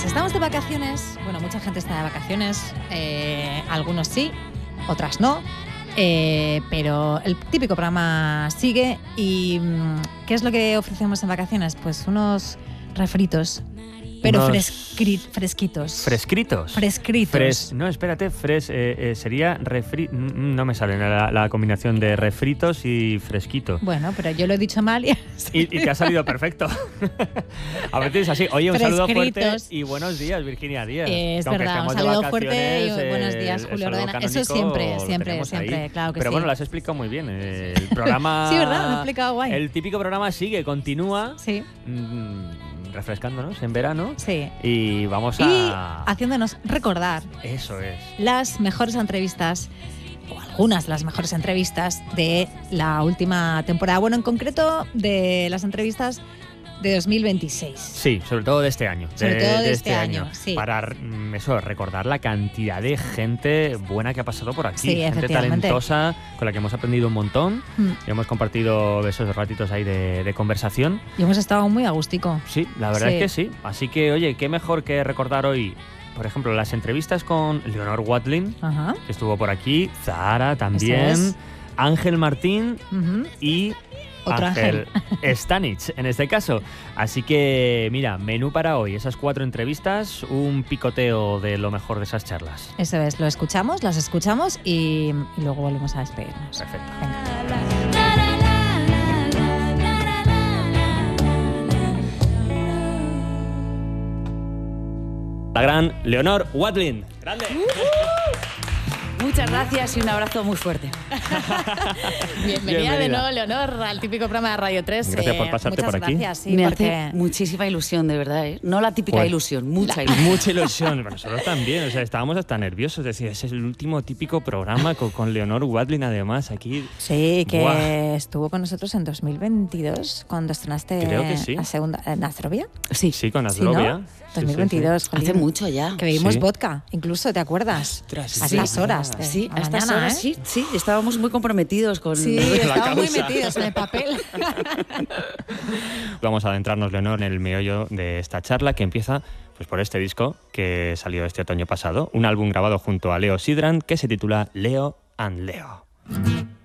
estamos de vacaciones, bueno, mucha gente está de vacaciones, algunos sí, otras no, pero el típico programa sigue. ¿Y qué es lo que ofrecemos en vacaciones? Pues unos refritos, pero fresquitos. ¿Frescritos? Frescritos. No, espérate, sería no me sale la combinación de refritos y fresquito. Bueno, pero yo lo he dicho mal y te ha salido perfecto. A veces es así. Oye, un saludo fuerte y buenos días, Virginia Díaz. Es verdad, un saludo fuerte y buenos días, Julio Ordena. Eso siempre, claro que sí. Pero bueno, lo has explicado muy bien. El programa... Sí, ¿verdad? Lo he explicado guay. El típico programa sigue, continúa. Sí. Refrescándonos en verano. Sí. Y vamos y haciéndonos recordar. Eso es. Las mejores entrevistas, o algunas de las mejores entrevistas de la última temporada. Bueno, en concreto de las entrevistas de 2026. Sí, sobre todo de este año. Sobre todo de este año, sí. Para recordar la cantidad de gente buena que ha pasado por aquí. Sí, gente talentosa con la que hemos aprendido un montón. Y hemos compartido esos ratitos ahí de conversación. Y hemos estado muy a gustico. Sí, la verdad es que sí. Así que, oye, qué mejor que recordar hoy, por ejemplo, las entrevistas con Leonor Watling, que estuvo por aquí, Zahara también, Ángel Martín y... Otro Ángel Stanich, en este caso. Así que, mira, menú para hoy. Esas 4 entrevistas, un picoteo de lo mejor de esas charlas. Eso es, las escuchamos y luego volvemos a despedirnos. Perfecto. Venga. La gran Leonor Watling. ¡Grande! Muchas gracias y un abrazo muy fuerte. Bienvenida de nuevo, Leonor, al típico programa de Radio 3. Gracias por pasarte por aquí. Gracias, sí, me hace muchísima ilusión, de verdad, ¿eh? No la típica ilusión, mucha ilusión. Mucha ilusión. Pero nosotros también, o sea, estábamos hasta nerviosos. Decía, ese es el último típico programa con Leonor Watling, además, aquí. Sí, que estuvo con nosotros en 2022, cuando estrenaste la segunda, ¿en Azdrovia? Sí, con Azdrovia. ¿Sí, no? 2022. Hace mucho ya. Que bebimos vodka, incluso, ¿te acuerdas? Ostras, a estas horas. Sí, a estas horas, sí. Estábamos muy comprometidos con estábamos muy metidos en el papel. Vamos a adentrarnos, Leonor, en el meollo de esta charla, que empieza pues por este disco que salió este otoño pasado, un álbum grabado junto a Leo Sidran que se titula Leo and Leo.